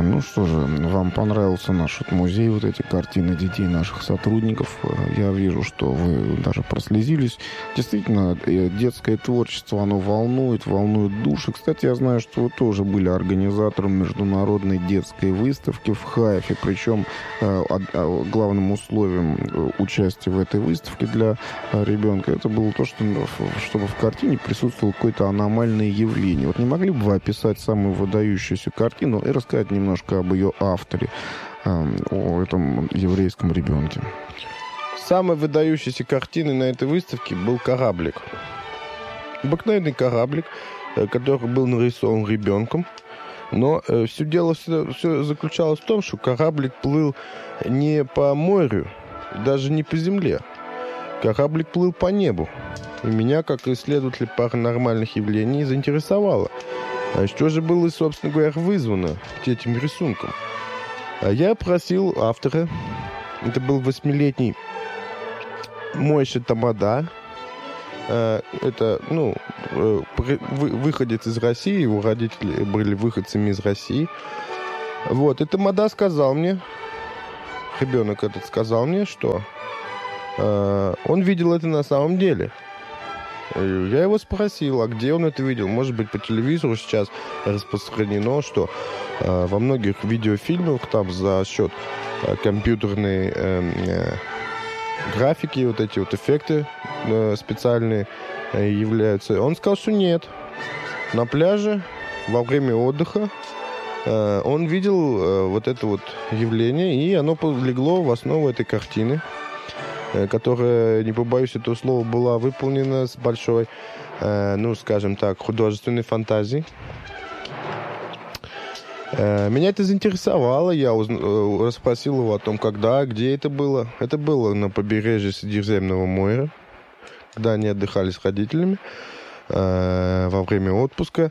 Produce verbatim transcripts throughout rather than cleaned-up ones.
Ну что же, вам понравился наш вот музей, вот эти картины детей наших сотрудников. Я вижу, что вы даже прослезились. Действительно, детское творчество, оно волнует, волнует души. Кстати, я знаю, что вы тоже были организатором международной детской выставки в Хайфе. Причем главным условием участия в этой выставке для ребенка это было то, что, чтобы в картине присутствовало какое-то аномальное явление. Вот не могли бы вы описать самую выдающуюся картину и рассказать немножко об ее авторе, о этом еврейском ребенке? Самой выдающейся картиной на этой выставке был кораблик. Обыкновенный кораблик, который был нарисован ребенком. Но все дело все, все заключалось в том, что кораблик плыл не по морю, даже не по земле. Кораблик плыл по небу. И меня, как исследователя паранормальных явлений, заинтересовало. А что же было, собственно говоря, вызвано этим рисунком? Я просил автора, это был восьмилетний Мойше Тамада, это, ну, выходец из России, его родители были выходцами из России. Вот, и Тамада сказал мне, ребенок этот сказал мне, что э, он видел это на самом деле. Я его спросил, а где он это видел? Может быть, по телевизору сейчас распространено, что э, во многих видеофильмах там за счет э, компьютерной э, э, графики, вот эти вот эффекты э, специальные э, являются. Он сказал, что нет. На пляже во время отдыха э, он видел э, вот это вот явление, и оно легло в основу этой картины, которая, не побоюсь этого слова, была выполнена с большой, э, ну, скажем так, художественной фантазией. Э, меня это заинтересовало. Я узна- расспросил его о том, когда, где это было. Это было на побережье Средиземного моря, когда они отдыхали с родителями э, во время отпуска.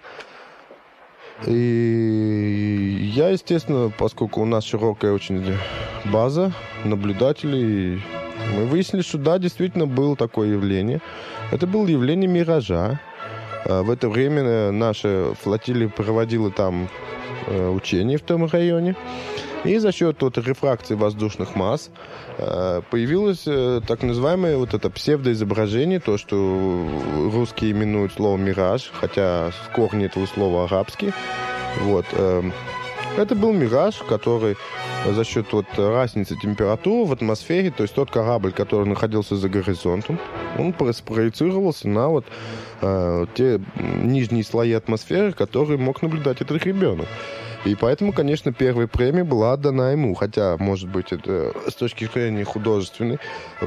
И я, естественно, поскольку у нас широкая очень база наблюдателей, мы выяснили, что да, действительно было такое явление. Это было явление миража. В это время наша флотилия проводила там учения в том районе. И за счет вот рефракции воздушных масс появилось так называемое вот это псевдоизображение, то, что русские именуют словом «мираж», хотя корни этого слова арабские. Вот. Это был мираж, который за счет вот разницы температуры в атмосфере, то есть тот корабль, который находился за горизонтом, он спроецировался на вот э, те нижние слои атмосферы, которые мог наблюдать этот ребенок. И поэтому, конечно, первая премия была отдана ему, хотя, может быть, это с точки зрения художественной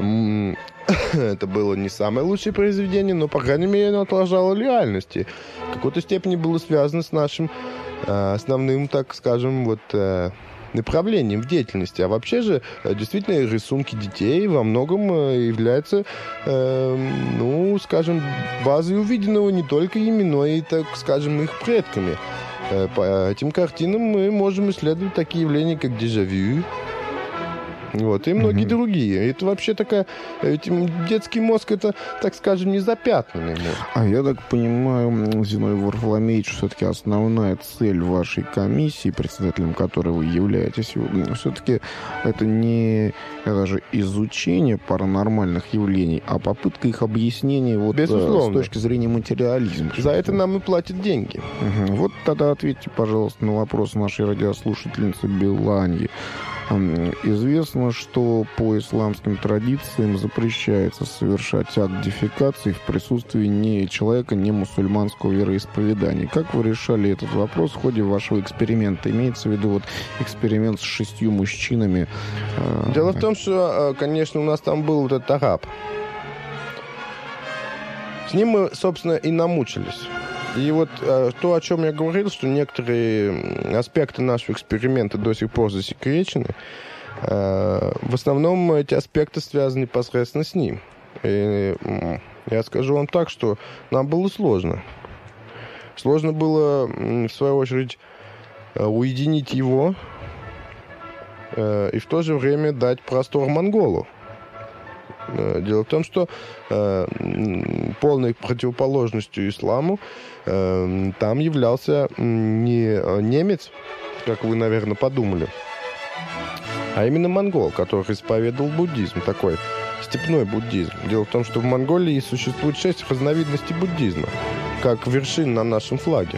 это было не самое лучшее произведение, но, по крайней мере, оно отражало реальность. И в какой-то степени было связано с нашим э, основным, так скажем, вот э, направлением в деятельности. А вообще же, действительно, рисунки детей во многом являются, э, ну, скажем, базой увиденного не только ими, но и, так скажем, их предками. Э, по этим картинам мы можем исследовать такие явления, как дежавю, вот, и многие mm-hmm. другие. Это вообще такая... Детский мозг, это, так скажем, не запятнанный мозг. А я так понимаю, Зиновий Варфоломеевич, все-таки основная цель вашей комиссии, председателем которой вы являетесь, все-таки это не даже изучение паранормальных явлений, а попытка их объяснения вот, с точки зрения материализма. За это нам и платят деньги. Угу. Вот тогда ответьте, пожалуйста, на вопрос нашей радиослушательницы Беланьи. Известно, что по исламским традициям запрещается совершать акт дефекации в присутствии не человека, не мусульманского вероисповедания. Как вы решали этот вопрос в ходе вашего эксперимента? Имеется в виду вот эксперимент с шестью мужчинами? Дело в том, что, конечно, у нас там был вот этот араб. С ним мы, собственно, и намучились. И вот э, то, о чем я говорил, что некоторые аспекты нашего эксперимента до сих пор засекречены, э, в основном эти аспекты связаны непосредственно с ним. И, э, я скажу вам так, что нам было сложно. Сложно было, в свою очередь, э, уединить его э, и в то же время дать простор монголу. Дело в том, что э, полной противоположностью исламу э, там являлся не немец, как вы, наверное, подумали, а именно монгол, который исповедовал буддизм, такой степной буддизм. Дело в том, что в Монголии существует шесть разновидностей буддизма, как вершин на нашем флаге.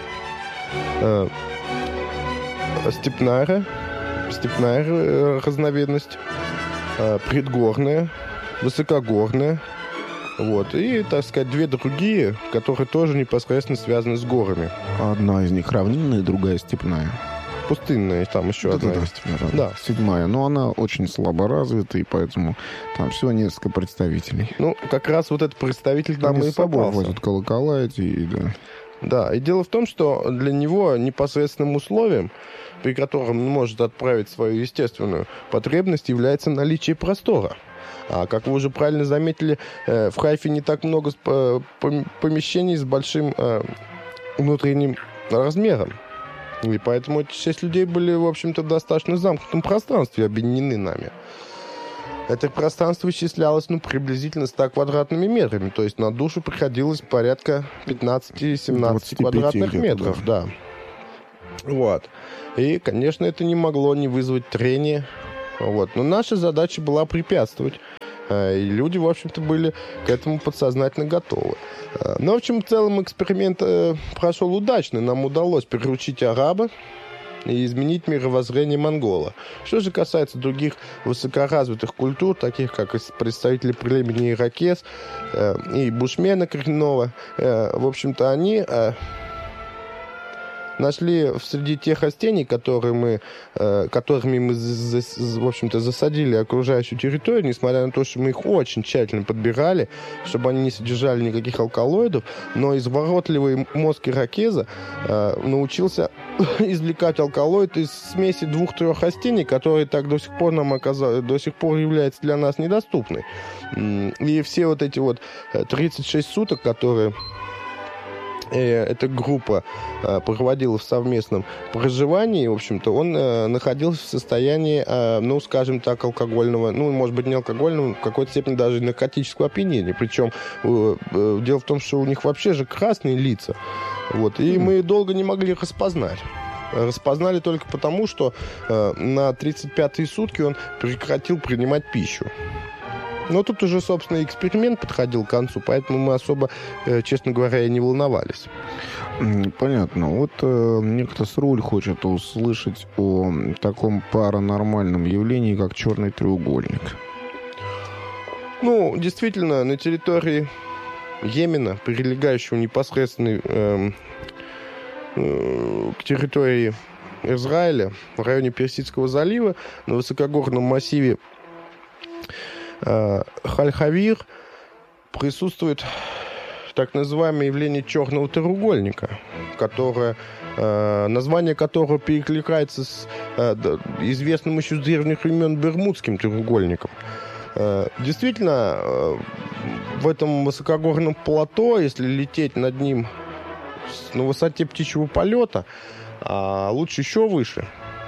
Степная, степная разновидность, предгорная, высокогорная, вот, и, так сказать, две другие, которые тоже непосредственно связаны с горами. Одна из них равнинная, другая степная. Пустынная, там еще да, одна да, есть. Да, да. Седьмая, но она очень слабо развита, и поэтому там всего несколько представителей. Ну, как раз вот этот представитель там Они и с собой попался. возят колокола эти, и да. Да, и дело в том, что для него непосредственным условием, при котором он может отправить свою естественную потребность, является наличие простора. А как вы уже правильно заметили, в Хайфе не так много помещений с большим внутренним размером. И поэтому эти шесть людей были, в общем-то, в достаточно замкнутом пространстве объединены нами. Это пространство исчислялось, ну, приблизительно ста квадратными метрами. То есть на душу приходилось порядка пятнадцать-семнадцать квадратных метров. Да. Вот. И, конечно, это не могло не вызвать трения. Вот. Но наша задача была препятствовать. И люди, в общем-то, были к этому подсознательно готовы. Но, в общем, в целом эксперимент прошел удачно. Нам удалось приручить араба и изменить мировоззрение монгола. Что же касается других высокоразвитых культур, таких как представители племени иракез э, и бушмена коренного, э, в общем-то, они э, нашли среди тех растений, которые мы, э, которыми мы, за, за, в общем-то, засадили окружающую территорию, несмотря на то, что мы их очень тщательно подбирали, чтобы они не содержали никаких алкалоидов, но изворотливый мозг иракеза э, научился извлекать алкалоид из смеси двух-трех растений, которые так до сих пор нам оказались, до сих пор являются для нас недоступной. И все вот эти вот тридцать шесть суток, которые эта группа проводила в совместном проживании, в общем-то, он находился в состоянии, ну, скажем так, алкогольного, ну, может быть, не алкогольного, в какой-то степени даже наркотического опьянения. Причем дело в том, что у них вообще же красные лица. Вот, и мы долго не могли их распознать. Распознали только потому, что на тридцать пятые сутки он прекратил принимать пищу. Но тут уже, собственно, эксперимент подходил к концу, поэтому мы особо, честно говоря, и не волновались. Понятно. Вот э, некто с руль хочет услышать о таком паранормальном явлении, как черный треугольник. Ну, действительно, на территории Йемена, прилегающего непосредственно э, э, к территории Израиля, в районе Персидского залива, на высокогорном массиве Халь-Хавир, присутствует так называемое явление черного треугольника, которое, э, название которого перекликается с э, известным еще с древних времен Бермудским треугольником. Э, действительно, э, в этом высокогорном плато, если лететь над ним на высоте птичьего полета, а лучше еще выше,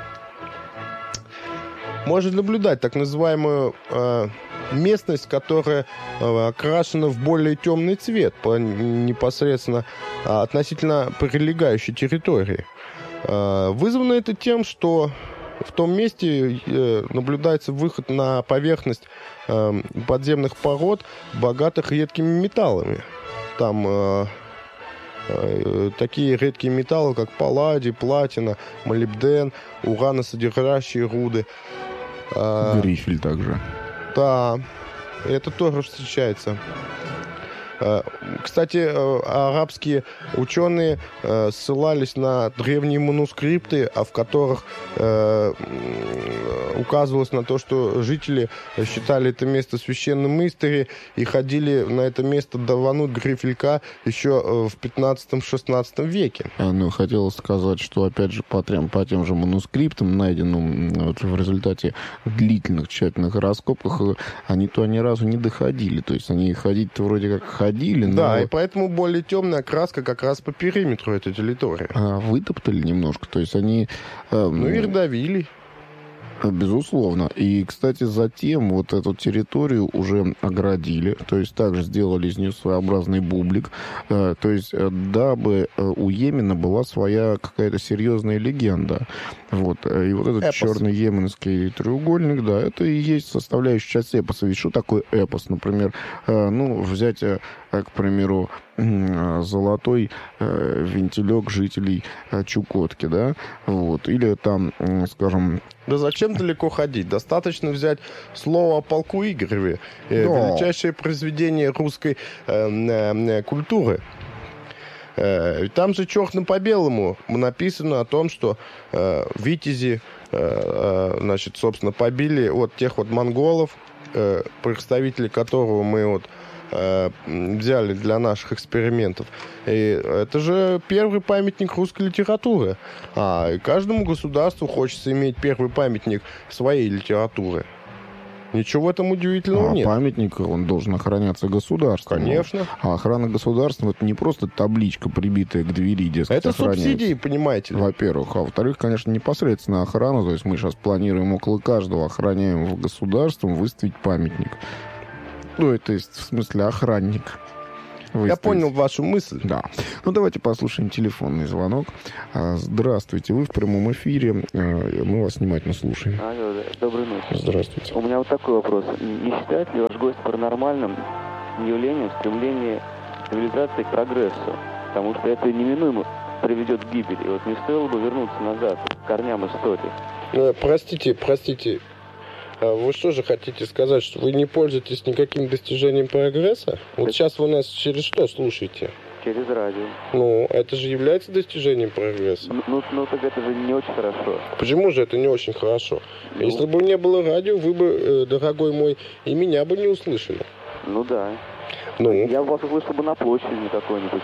можно наблюдать так называемую э, местность, которая э, окрашена в более темный цвет по непосредственно э, относительно прилегающей территории. Э, вызвано это тем, что в том месте э, наблюдается выход на поверхность э, подземных пород, богатых редкими металлами. Там э, э, такие редкие металлы, как палладий, платина, молибден, ураносодержащие руды. Грифель также. Да, это тоже встречается. Кстати, арабские ученые ссылались на древние манускрипты, в которых указывалось на то, что жители считали это место священным истори и ходили на это место давануть грифелька еще в пятнадцатом-шестнадцатом веке. Ну, хотелось сказать, что, опять же, по, трем, по тем же манускриптам, найденным вот, в результате длительных тщательных раскопок, они то ни разу не доходили. То есть они ходить-то вроде как ходили, но... Да, и поэтому более темная краска как раз по периметру этой территории. А, вытоптали немножко, то есть они... Э, ну, их давили. Безусловно. И, кстати, затем вот эту территорию уже оградили, то есть также сделали из нее своеобразный бублик, то есть дабы у Йемена была своя какая-то серьезная легенда. Вот. И вот этот эпос. Черный йеменский треугольник, да, это и есть составляющая часть эпоса. Ведь что такое эпос? Например, ну, взять, к примеру, золотой вентилек жителей Чукотки, да, вот, или там, скажем... Да зачем далеко ходить? Достаточно взять слово о полку Игореве, да. Величайшее произведение русской э, э, культуры. Э, там же черным по белому написано о том, что э, витязи, э, э, значит, собственно, побили вот тех вот монголов, э, представителей которого мы вот взяли для наших экспериментов. И это же первый памятник русской литературы. А и каждому государству хочется иметь первый памятник своей литературы. Ничего в этом удивительного а нет. Памятник, он должен охраняться государством. Конечно. А охрана государства — это не просто табличка, прибитая к двери, дескать, это охраняется. Субсидии, понимаете ли. Во-первых. А во-вторых, конечно, непосредственно охрана. То есть мы сейчас планируем около каждого охраняемого государством выставить памятник. Ну, это есть, в смысле, охранник. Выставить. Я понял вашу мысль. Да. Ну, давайте послушаем телефонный звонок. Здравствуйте, вы в прямом эфире. Мы вас внимательно слушаем. Алло, доброй ночи. Здравствуйте. У меня вот такой вопрос. Не считает ли ваш гость паранормальным явлением стремление цивилизации к прогрессу? Потому что это неминуемо приведет к гибели. И вот не стоило бы вернуться назад, к корням истории. Ну, простите, простите. Вы что же хотите сказать, что вы не пользуетесь никаким достижением прогресса? Вот сейчас вы нас через что слушаете? Через радио. Ну, это же является достижением прогресса. Ну, ну, ну так это же не очень хорошо. Почему же это не очень хорошо? Ну, если бы не было радио, вы бы, дорогой мой, и меня бы не услышали. Ну да. Ну. Я вас услышал бы на площади какой-нибудь.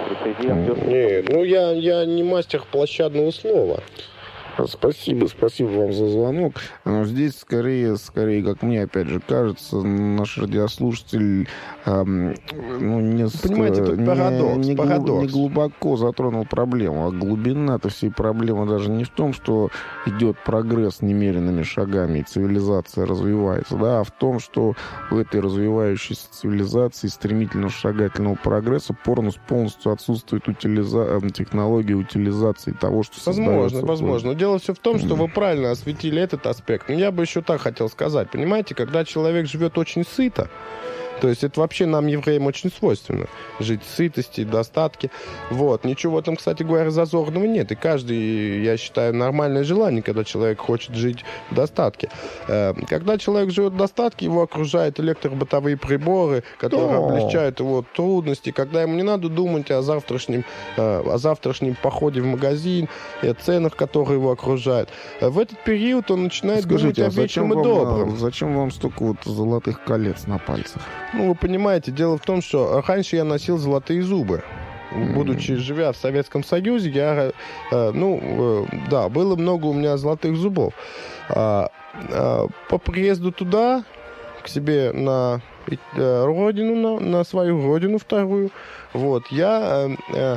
Нет, ну я, я не мастер площадного слова. Спасибо, спасибо вам за звонок. Но здесь скорее, скорее, как мне опять же кажется, наш радиослушатель эм, ну, не, понимаете, тут парадокс, не, не, парадокс. не глубоко затронул проблему. А глубина-то всей проблемы даже не в том, что идет прогресс немеренными шагами и цивилизация развивается, да, а в том, что в этой развивающейся цивилизации стремительного шагательного прогресса полностью отсутствует утилиза... технология утилизации того, что создается. Возможно, возможно. Дело все в том, что вы правильно осветили этот аспект. Но я бы еще так хотел сказать. Понимаете, когда человек живет очень сыто, то есть это вообще нам, евреям, очень свойственно. Жить в сытости, достатке. Вот. Ничего в этом, кстати говоря, зазорного нет. И каждый, я считаю, нормальное желание, когда человек хочет жить в достатке. Когда человек живет в достатке, его окружают электробытовые приборы, которые О! облегчают его трудности. Когда ему не надо думать о завтрашнем, о завтрашнем походе в магазин и о ценах, которые его окружают. В этот период он начинает Скажите, думать о вечном и добром. Вам, зачем вам столько вот золотых колец на пальцах? Ну, вы понимаете, дело в том, что раньше я носил золотые зубы. Mm-hmm. Будучи, живя в Советском Союзе, я, э, ну, э, да, было много у меня золотых зубов. А, а, по приезду туда, к себе на э, родину, на, на свою родину вторую, вот, я... Э,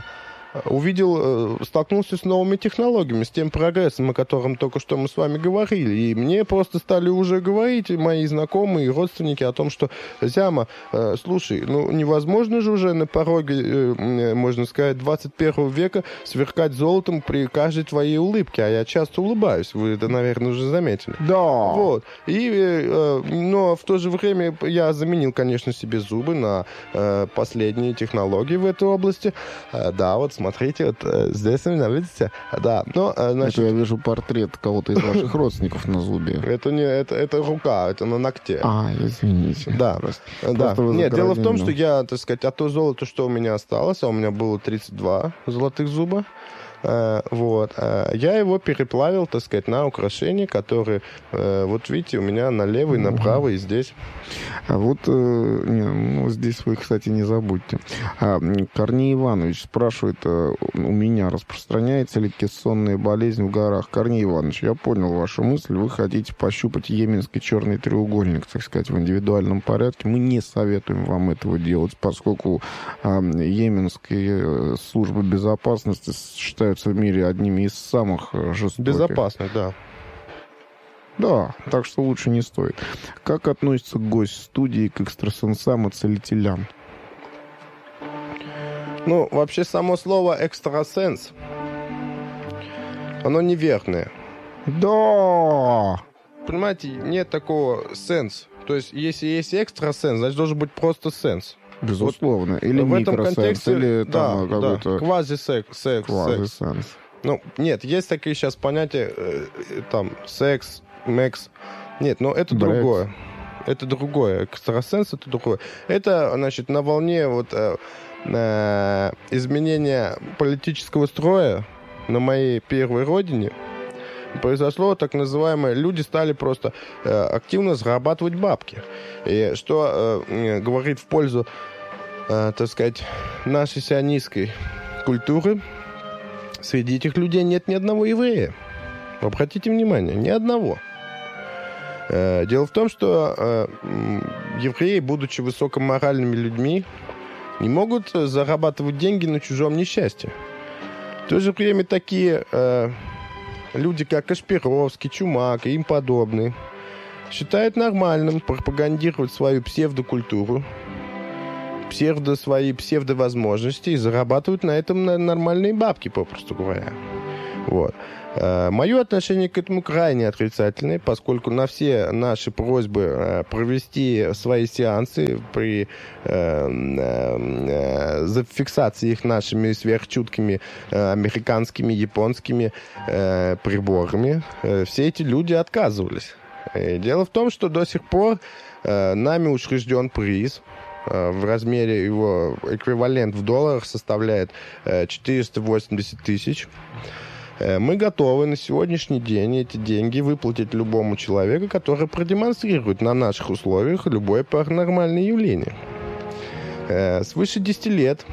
увидел, столкнулся с новыми технологиями, с тем прогрессом, о котором только что мы с вами говорили. И мне просто стали уже говорить мои знакомые и родственники о том, что, Зяма, слушай, ну невозможно же уже на пороге, можно сказать, двадцать первого века сверкать золотом при каждой твоей улыбке. А я часто улыбаюсь, вы это, наверное, уже заметили. Да. Вот. И, но в то же время я заменил, конечно, себе зубы на последние технологии в этой области. Да, вот смотрите, вот здесь у меня, видите? Да. Но, значит... Это я вижу портрет кого-то из ваших родственников на зубе. Это не, это, это рука, это на ногте. А, извините. Да. Просто, да. просто Нет, дело в том, что я, так сказать, от то золото, что у меня осталось, а у меня было тридцать два золотых зуба, вот, я его переплавил, так сказать, на украшения, которые, вот видите, у меня налево и направо, и здесь. А вот, не, ну, здесь вы, кстати, не забудьте. А, Корней Иванович спрашивает, у меня распространяется ли кессонная болезнь в горах? Корней Иванович, я понял вашу мысль, вы хотите пощупать йеменский черный треугольник, так сказать, в индивидуальном порядке. Мы не советуем вам этого делать, поскольку а, йеменские службы безопасности считают в мире одними из самых жестоких. Безопасных, да. Да, так что лучше не стоит. Как относится гость студии к экстрасенсам и целителям? Ну, вообще, само слово «экстрасенс», оно неверное. Да! Понимаете, нет такого «сенс». То есть, если есть экстрасенс, значит, должен быть просто «сенс». Безусловно. Или в этом микросенс, контексте, или да, там какой-то... да, квазисекс, секс, секс. Квазисенс. Ну, нет, есть такие сейчас понятия, э, там, секс, мекс. Нет, но это Брекс. другое. Это другое. Экстрасенс — это другое. Это, значит, на волне вот э, э, изменения политического строя на моей первой родине произошло так называемое, люди стали просто э, активно зарабатывать бабки. И что э, говорит в пользу, э, так сказать, нашей сионистской культуры, среди этих людей нет ни одного еврея. Обратите внимание, ни одного. Э, дело в том, что э, евреи, будучи высокоморальными людьми, не могут зарабатывать деньги на чужом несчастье. В то же время такие... Э, люди, как Кашпировский, Чумак и им подобные, считают нормальным пропагандировать свою псевдокультуру, псевдо свои псевдовозможности и зарабатывают на этом нормальные бабки, попросту говоря. Вот. Мое отношение к этому крайне отрицательное, поскольку на все наши просьбы провести свои сеансы при э, э, зафиксации их нашими сверхчуткими э, американскими, японскими э, приборами, э, все эти люди отказывались. И дело в том, что до сих пор э, нами учрежден приз. В размере его эквивалент в долларах составляет э, четыреста восемьдесят тысяч. Мы готовы на сегодняшний день эти деньги выплатить любому человеку, который продемонстрирует на наших условиях любое паранормальное явление. Свыше десяти лет,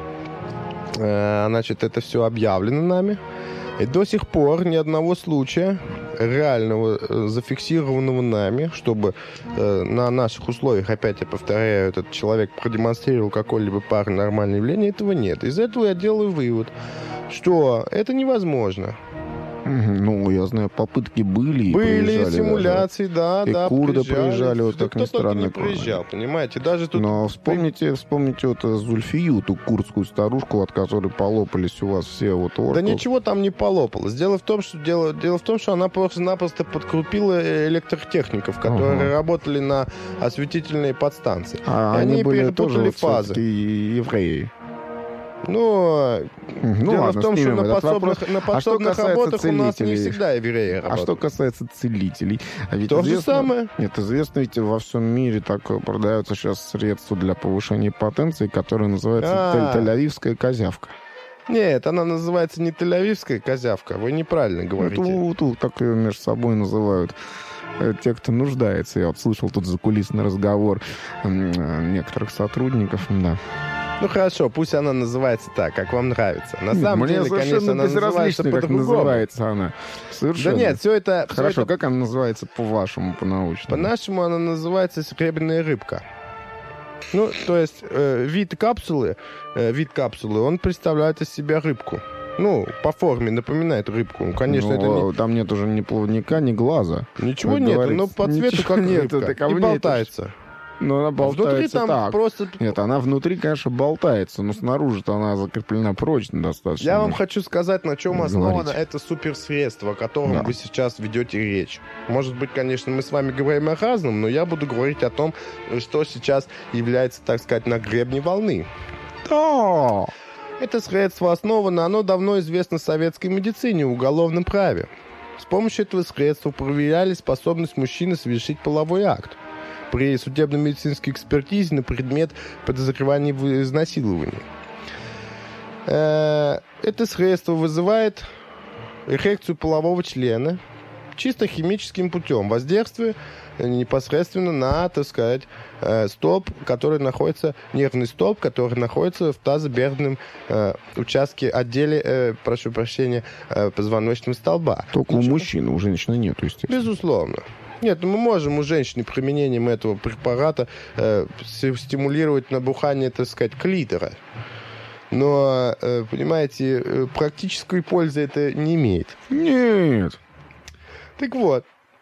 значит, это все объявлено нами. И до сих пор ни одного случая реального, зафиксированного нами, чтобы э, на наших условиях, опять я повторяю, этот человек продемонстрировал какое-либо паранормальное явление, этого нет. Из этого я делаю вывод, что это невозможно. Ну, я знаю, попытки были. Были симуляции, даже. да, и да. курды проезжали, вот да, так ни странно. не проезжал, понимаете, даже тут... Но вспомните, вспомните вот Зульфию, ту курдскую старушку, от которой полопались у вас все вот орков. Да ничего там не полопалось. Дело в том, что, дело, дело в том, что она просто-напросто подкрупила электротехников, которые ага. работали на осветительной подстанции. А и они, они были тоже вот фазы. Евреи. Ну, ну дело ладно, в том, что на подсобных, на подсобных а работах у нас не всегда евреи работают. А что касается целителей? А ведь То известно, же самое. Нет, известно, ведь во всем мире так продаются сейчас средства для повышения потенции, которые называются а. тель-авивская козявка. Нет, она называется не тель-авивская козявка, вы неправильно говорите. Ну, тут так ее между собой называют. Те, кто нуждается. Я вот слышал тут закулисный разговор некоторых сотрудников, да. Ну хорошо, пусть она называется так, как вам нравится. На нет, самом мне деле, конечно, она называется как по-другому. называется она. Совершенно. Да нет, все это... Хорошо, все это... как она называется по-вашему, по-научному? По-нашему она называется серебряная рыбка. Ну, то есть э, вид капсулы, э, вид капсулы, он представляет из себя рыбку. Ну, по форме напоминает рыбку. Ну, конечно, ну, это не... Там нет уже ни плавника, ни глаза. Ничего нет, но по цвету как нет, рыбка. Это, и болтается. Это... Но она болтается внутри там так. Просто... Нет, она внутри, конечно, болтается, но снаружи-то она закреплена прочно достаточно. Я вам хочу сказать, на чем Говорите. основано это суперсредство, о котором да. вы сейчас ведете речь. Может быть, конечно, мы с вами говорим о разном, но я буду говорить о том, что сейчас является, так сказать, на гребне волны. Да! Это средство основано, оно давно известно советской медицине и уголовном праве. С помощью этого средства проверяли способность мужчины совершить половой акт при судебно-медицинской экспертизе на предмет подозревания в изнасиловании. Это средство вызывает эрекцию полового члена чисто химическим путем, воздействуя непосредственно на, так сказать, столб, который находится, нервный столб, который находится в тазобедренном участке, отделе, прошу прощения, позвоночного столба. Только Ничего? У мужчины, у женщины нет, естественно. Безусловно. Нет, ну мы можем у женщины применением этого препарата э, стимулировать набухание, так сказать, клитора. Но, э, понимаете, практической пользы это не имеет. Нет. Так вот,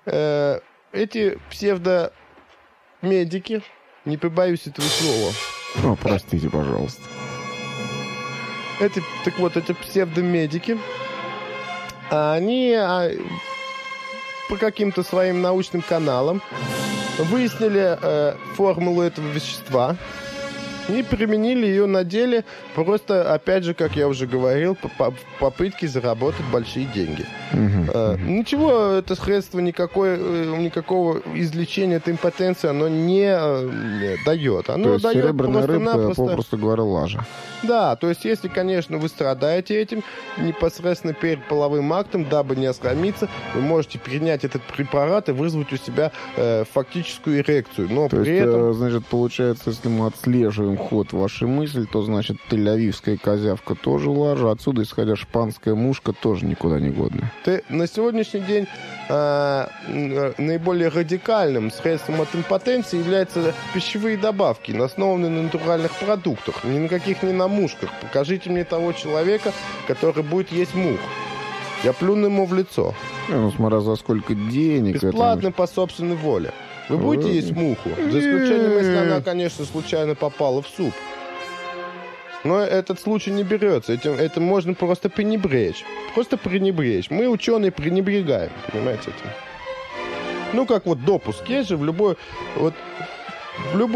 э, эти псевдомедики, не побоюсь этого слова. О, простите, пожалуйста. Эти, так вот, эти псевдомедики, они а, по каким-то своим научным каналам выяснили э, формулу этого вещества и применили ее на деле просто, опять же, как я уже говорил, по попытке заработать большие деньги. Угу, э, угу. Ничего, это средство никакой, никакого излечения от импотенции оно не э, дает. Оно То есть дает серебряная рыбка, просто-напросто... попросту говоря, лажа. Да, то есть, если, конечно, вы страдаете этим, непосредственно перед половым актом, дабы не оскомиться, вы можете принять этот препарат и вызвать у себя э, фактическую эрекцию. Но То при есть, этом... э, значит, получается, если мы отслеживаем ход вашей мысли, то, значит, тель-авивская козявка тоже лажа, отсюда, исходя, шпанская мушка тоже никуда не годная. Ты на сегодняшний день э, наиболее радикальным средством от импотенции являются пищевые добавки, основанные на натуральных продуктах, ни на каких ни на мушках. Покажите мне того человека, который будет есть мух. Я плюну ему в лицо. Не, ну, смотря за сколько денег. Бесплатно это... по собственной воле. Вы будете есть муху? За исключением, если она, конечно, случайно попала в суп. Но этот случай не берется. Этим, это можно просто пренебречь. Просто пренебречь. Мы, ученые, пренебрегаем. Понимаете этим? Ну, как вот допуск. Есть же в любой... Вот, в любой